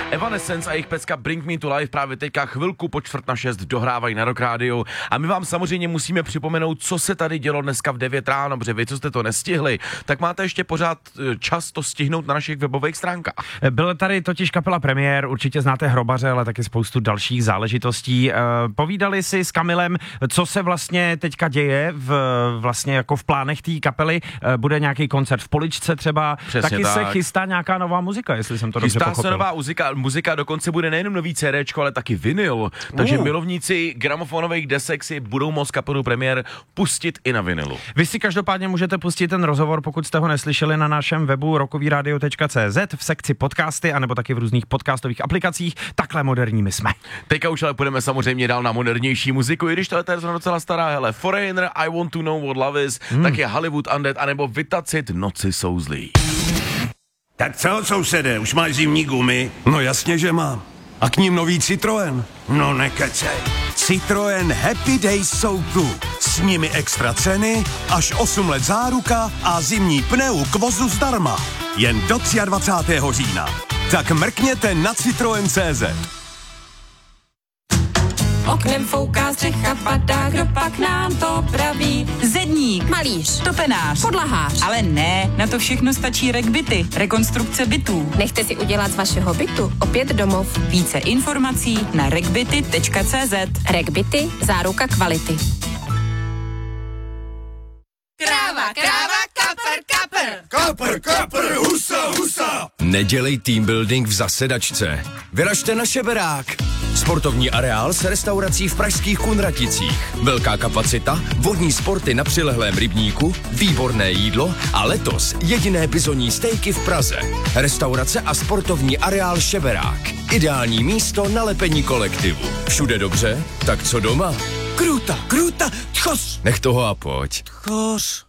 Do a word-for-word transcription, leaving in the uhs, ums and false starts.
Evanescence a jejich pecka Bring Me to Life právě teďka chvilku po čtvrt na šest dohrávají na Rock Radio a my vám samozřejmě musíme připomenout, co se tady dělo dneska v devět ráno, protože vy, co jste to nestihli, tak máte ještě pořád čas to stihnout na našich webových stránkách. Byla tady totiž kapela Premiér, určitě znáte Hrobaře, ale taky spoustu dalších záležitostí. Povídali si s Kamilem, co se vlastně teďka děje v, vlastně jako v plánech té kapely. Bude nějaký koncert v Poličce třeba, Přesně taky tak. se chystá nějaká nová muzika, jestli jsem to Chystá dobře pochopil. se nová muzika, muzika dokonce bude nejenom nový CDčko, ale taky vinyl, takže Uh. milovníci gramofonových desek si budou moct kapelu Premiér pustit i na vinylu. Vy si každopádně můžete pustit ten rozhovor, pokud jste ho neslyšeli, na našem webu rockovyradio tečka cé zet v sekci podcasty, anebo taky v různých podcastových aplikacích. Takhle moderní my jsme. Teďka už ale půjdeme samozřejmě dál na modernější muziku, i když to je tady docela stará, hele, Foreigner, I Want to Know What Love Is, hmm. tak je Hollywood Undead, anebo Vytacit, Noci jsou zlí. Tak co, sousede, už máš zimní gumy? No jasně, že mám. A k ním nový Citroën. No nekecej. Citroën Happy Days jsou tu. S nimi extra ceny, až osm let záruka a zimní pneu k vozu zdarma. Jen do dvacátého třetího října. Tak mrkněte na Citroën tečka cé zet. Oknem fouká střecha, padá, kdo pak nám to praví. Zedník, Malíř, topenář, podlahář. ale ne, na to všechno stačí RegBity, rekonstrukce bytů. Nechte si udělat z vašeho bytu opět domov. Více informací na regbity tečka cé zet. RegBity, záruka kvality. Kráva, kráva, kapr, kapr. Kapr, kapr, husa, husa. Nedělej team building v zasedačce. Vyražte na Šeberák. Sportovní areál s restaurací v pražských Kunraticích. Velká kapacita, vodní sporty na přilehlém rybníku, výborné jídlo a letos jediné bizonní stejky v Praze. Restaurace a sportovní areál Šeberák. Ideální místo na lepení kolektivu. Všude dobře? Tak co doma? Kruta, kruta, tchos. Nech toho a pojď. Tchos.